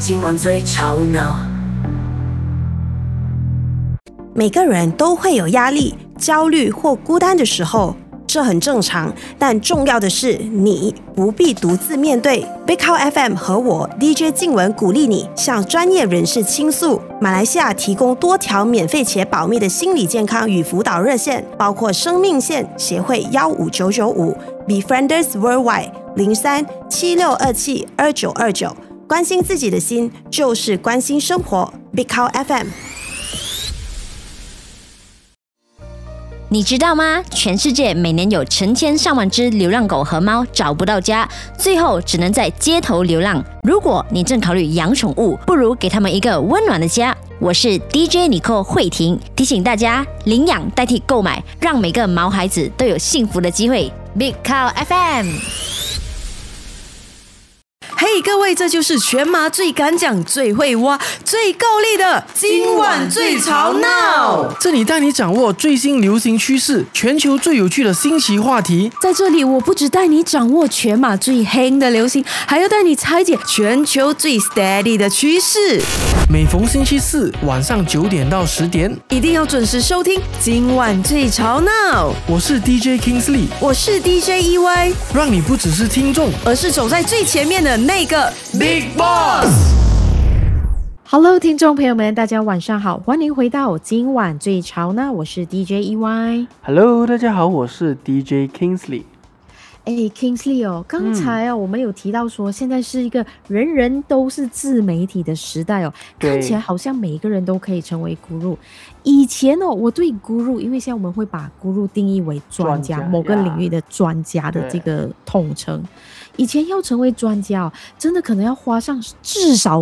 今晚最吵闹。 每个人都会有压力、焦虑或孤单的时候，这很正常。但重要的是，你不必独自面对。Big Cow FM 和我 DJ 静文鼓励你向专业人士倾诉。马来西亚提供多条免费且保密的心理健康与辅导热线，包括生命线协会15995、Befrienders Worldwide 0376272929。关心自己的心，就是关心生活。Big Cow FM。 你知道吗？全世界每年有成千上万只流浪狗和猫找不到家，最后只能在街头流浪。如果你正考虑养宠物，不如给他们一个温暖的家。我是 DJ Nicole 慧婷，提醒大家领养代替购买，让每个毛孩子都有幸福的机会。Big Cow FM。 嘿，各位，这就是全马最敢讲、最会挖、最够力的今晚最吵闹。 这里带你掌握最新流行趋势，全球最有趣的新奇话题。 在这里，我不只带你掌握全马最黑的流行，还要带你拆解全球最 steady 的趋势。 每逢星期四晚上9点到10点， 一定要准时收听今晚最吵闹。 我是 DJ Kingsley， 我是 DJ EY， 让你不只是听众， 而是走在最前面的那个 Big Boss。Hello， 听众朋友们，大家晚上好，欢迎回到今晚最潮呢，我是 DJ EY。Hello， 大家好，我是 DJ Kingsley。 Kingsley 哦，刚才我们有提到说，现在是一个人人都是自媒体的时代哦，看起来好像每一个人都可以成为 guru。以前我对 guru， 因为现在我们会把 guru 定义为专家，某个领域的专家的这个统称。以前要成为专家真的可能要花上至少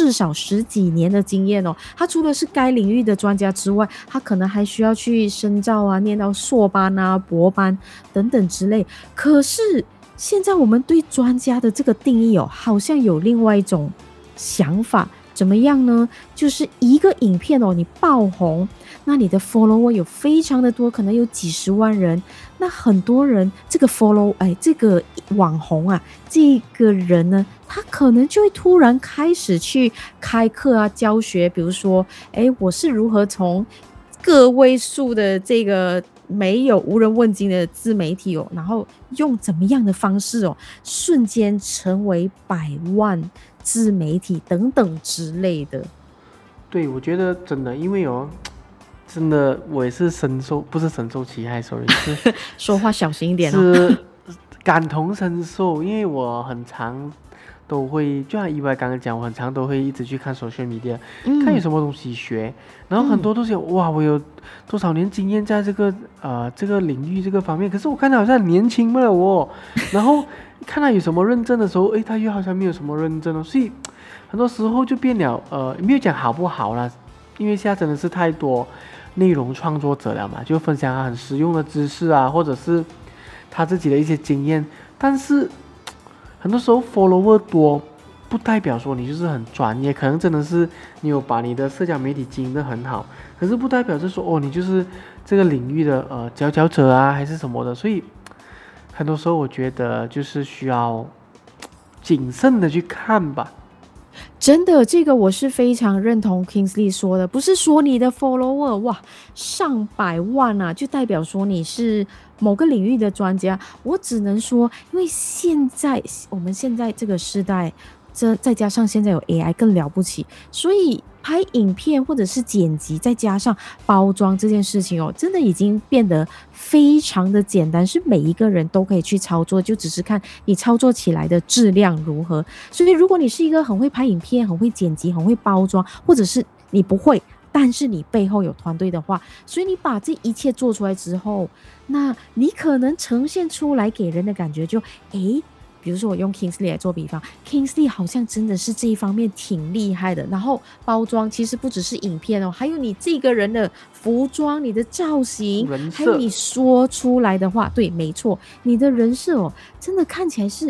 10几年的经验他除了是该领域的专家之外，他可能还需要去深造啊，念到硕班啊、博班等等之类。可是现在我们对专家的这个定义好像有另外一种想法。怎么样呢？就是一个影片你爆红，那你的 follower 有非常的多，可能有几十万人，那很多人这个 这个网红啊，这个人呢，他可能就会突然开始去开课啊，教学，比如说我是如何从个位数的这个没有无人问津的自媒体然后用怎么样的方式瞬间成为100万自媒体等等之类的。 对，我觉得真的，因为真的我也是不是深受其害，sorry， 是说话小心一点是感同身受，因为我很常都会，就像EY刚刚讲，我很常都会一直去看 social media，看有什么东西学，然后很多都是哇，我有多少年经验在这个领域这个方面，可是我看他好像很年轻了然后看他有什么认证的时候，他又好像没有什么认证所以很多时候就变了没有讲好不好啦，因为现在真的是太多内容创作者了嘛，就分享他很实用的知识啊，或者是他自己的一些经验，但是很多时候 follower 多不代表说你就是很专业，可能真的是你有把你的社交媒体经营得很好，可是不代表是说你就是这个领域的佼佼者啊还是什么的，所以很多时候我觉得就是需要谨慎的去看吧。 真的，这个我是非常认同 Kingsley 说的，不是说你的 follower 上百万啊，就代表说你是某个领域的专家。我只能说，因为我们现在这个时代，再加上现在有 AI 更了不起，所以拍影片或者是剪辑，再加上包装这件事情真的已经变得非常的简单，是每一个人都可以去操作，就只是看你操作起来的质量如何。所以如果你是一个很会拍影片、很会剪辑、很会包装，或者是你不会，但是你背后有团队的话，所以你把这一切做出来之后，那你可能呈现出来给人的感觉就比如说我用 Kingsley 来做比方， Kingsley 好像真的是这一方面挺厉害的，然后包装其实不只是影片还有你这个人的服装、你的造型，还有你说出来的话，对，没错，你的人设真的看起来是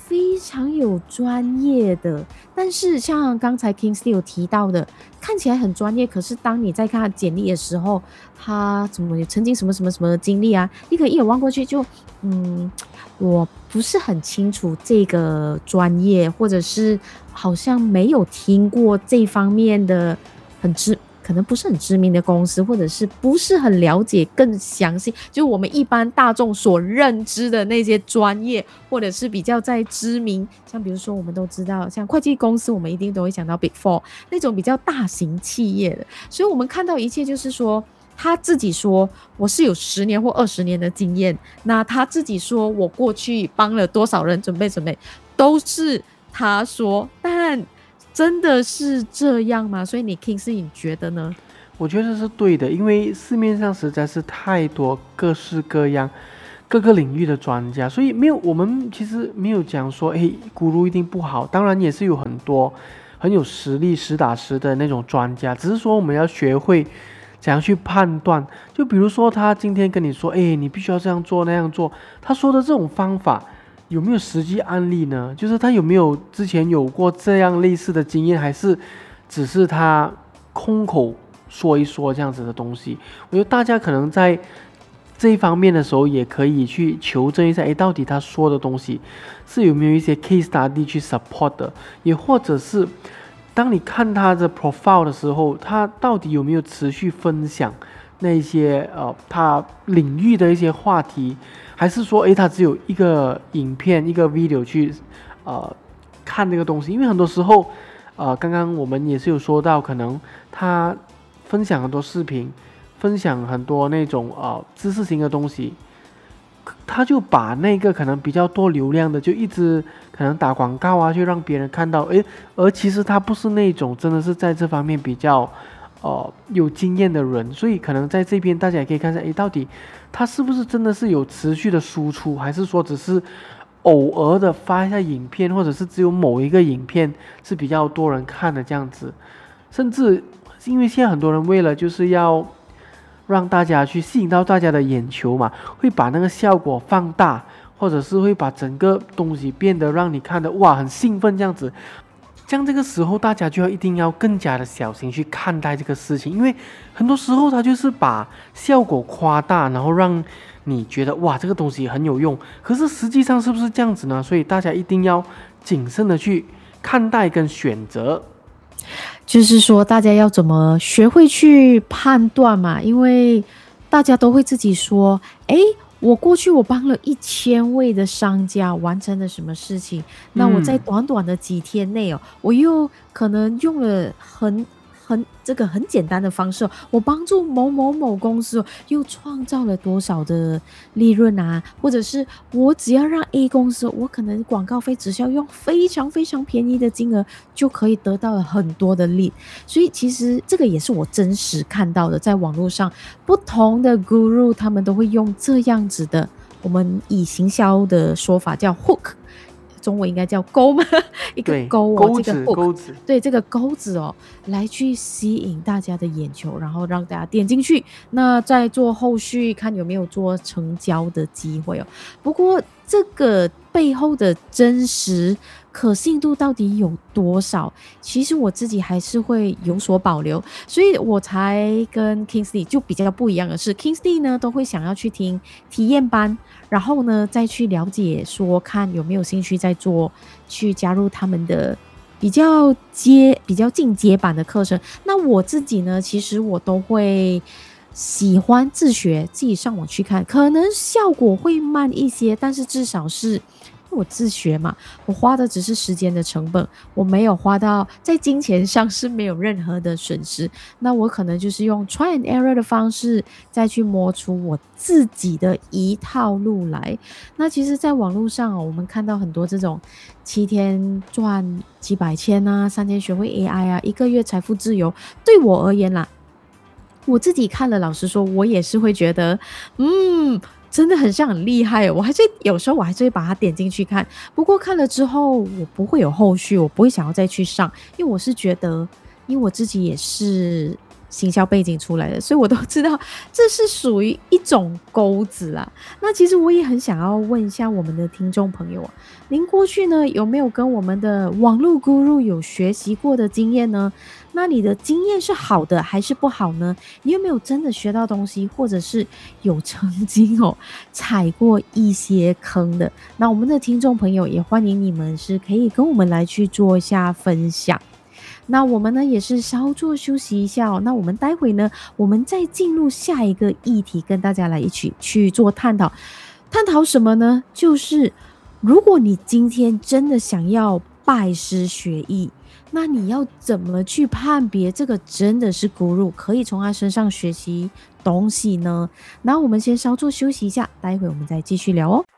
非常有专业的，但是像刚才 Kingsley 有提到的，看起来很专业，可是当你在看他简历的时候，他怎么曾经什么什么什么的经历啊，你可能一眼望过去就我不是很清楚这个专业，或者是好像没有听过这方面的可能不是很知名的公司，或者是不是很了解更详细，就是我们一般大众所认知的那些专业，或者是比较在知名，像比如说我们都知道，像会计公司，我们一定都会想到 Big Four 那种比较大型企业的，所以我们看到一切就是说，他自己说我是有10年或20年的经验，那他自己说我过去帮了多少人准备，都是他说，但真的是这样吗？所以你 Kingsley 你觉得呢？ 我觉得是对的，因为市面上实在是太多各式各样各个领域的专家，所以我们其实没有讲说guru 一定不好，当然也是有很多很有实力实打实的那种专家，只是说我们要学会怎样去判断。就比如说他今天跟你说你必须要这样做那样做，他说的这种方法有没有实际案例呢？就是他有没有之前有过这样类似的经验，还是只是他空口说一说这样子的东西？我觉得大家可能在这一方面的时候也可以去求证一下，到底他说的东西是有没有一些 case study 去 support 的，也或者是当你看他的 profile 的时候，他到底有没有持续分享那些他领域的一些话题，还是说他只有一个影片一个 video 去看这个东西？因为很多时候刚刚我们也是有说到，可能他分享很多视频，分享很多那种知识型的东西，他就把那个可能比较多流量的就一直可能打广告啊，去让别人看到而其实他不是那种真的是在这方面比较有经验的人，所以可能在这边大家也可以看一下到底他是不是真的是有持续的输出，还是说只是偶尔的发一下影片，或者是只有某一个影片是比较多人看的这样子。甚至因为现在很多人为了就是要让大家去吸引到大家的眼球嘛，会把那个效果放大，或者是会把整个东西变得让你看得哇很兴奋这样子。像这个时候大家就一定要更加的小心去看待这个事情，因为很多时候他就是把效果夸大，然后让你觉得哇这个东西很有用，可是实际上是不是这样子呢？所以大家一定要谨慎的去看待跟选择。 就是说大家要怎么学会去判断嘛，因为大家都会自己说我过去我帮了1000位的商家完成了什么事情，那我在短短的几天内我又可能用了这个很简单的方式，我帮助某某某公司又创造了多少的利润啊，或者是我只要让 A 公司，我可能广告费只需要用非常非常便宜的金额就可以得到了很多的利，所以其实这个也是我真实看到的，在网络上不同的 guru 他们都会用这样子的，我们以行销的说法叫 hook，中文应该叫钩吗？一个钩这个钩子，对，这个钩子来去吸引大家的眼球，然后让大家点进去，那再做后续看有没有做成交的机会不过这个背后的真实可信度到底有多少？其实我自己还是会有所保留，所以我才跟 Kingsley 就比较不一样的是 ，Kingsley 呢都会想要去听体验班，然后呢再去了解说看有没有兴趣再做，去加入他们的比较进阶版的课程。那我自己呢，其实我都会喜欢自学，自己上网去看，可能效果会慢一些，但是至少是我自学嘛，我花的只是时间的成本，我没有花到在金钱上是没有任何的损失，那我可能就是用 try and error 的方式再去摸出我自己的一套路来。那其实在网络上我们看到很多这种7天赚几百千啊，3天学会 AI 啊，1个月财富自由，对我而言啦，我自己看了，老实说我也是会觉得真的很像很厉害，有时候我还是会把它点进去看，不过看了之后我不会有后续，我不会想要再去上，因为我是觉得因为我自己也是行销背景出来的，所以我都知道这是属于一种钩子啦。那其实我也很想要问一下我们的听众朋友啊，您过去呢有没有跟我们的网络 guru 有学习过的经验呢？那你的经验是好的还是不好呢？你有没有真的学到东西，或者是有曾经踩过一些坑的？那我们的听众朋友也欢迎你们是可以跟我们来去做一下分享。那我们呢也是稍作休息一下那我们待会呢，我们再进入下一个议题，跟大家来一起去做探讨。探讨什么呢？就是如果你今天真的想要拜师学艺，那你要怎么去判别这个真的是 guru， 可以从他身上学习东西呢？那我们先稍作休息一下，待会我们再继续聊哦。